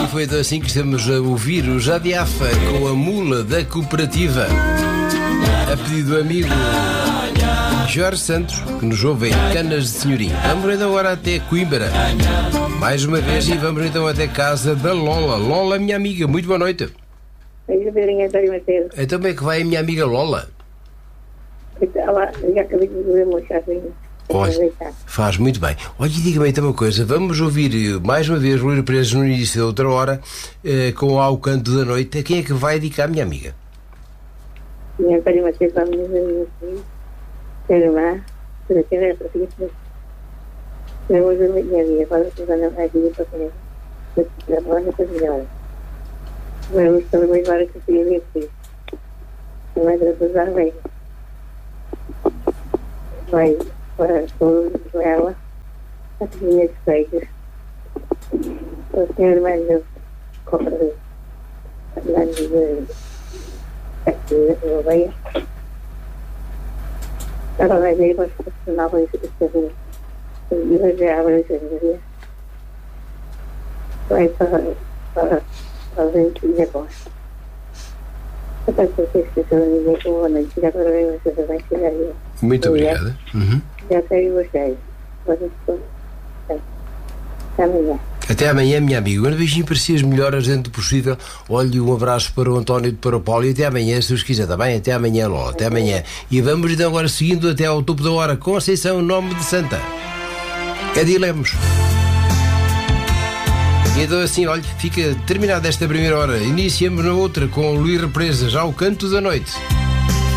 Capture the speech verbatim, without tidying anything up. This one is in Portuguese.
foi então assim que estamos a ouvir o Jadiafa com a mula da cooperativa, a pedido do amigo Jorge Santos, que nos ouve em Canas de Senhorim. Vamos então agora até Coimbra, mais uma vez, e vamos então até casa da Lola. Lola, minha amiga, muito boa noite. Então como é que vai a minha amiga Lola? Já acabei de beber uma chazinha. Olha, faz muito bem. Olha, diga-me então uma coisa. Vamos ouvir mais uma vez Luís Preso no início da outra hora, eh, com Ao Canto da Noite. A quem é que vai dedicar, minha amiga? Minha António Mateus, para a minha irmã, minha irmã, para quem é para filha, eu vou ver minha vida, para a Susana, a vida para quem é, para a Bruna, para a melhor. Vamos também levar a que filha minha filha. Não vai tratar bem. Vai para todos ela, as minhas feitas. O senhor mais novo, compra de anos de de oveia. Ela vai ver para funcionar com isso que você e vai ver a abraçadeira. Vai para para para a gente e depois. Para que vocês que são ninguém com boa noite, já para ver vocês vai chegar aí. Muito obrigada. Uhum. Já sei vocês. Vocês estão. Até amanhã. Até amanhã, minha amiga. Um beijinho para si, as melhoras dentro do possível. Olhe, um abraço para o António e para o Paulo. E até amanhã, se os quiser, está bem? Até amanhã, Lola. Até amanhã. E vamos então agora seguindo até ao topo da hora. Conceição, nome de Santa. É de Lemos. E então assim, olha, fica terminada esta primeira hora. Iniciamos na outra com o Luís Represas, Ao Canto da Noite.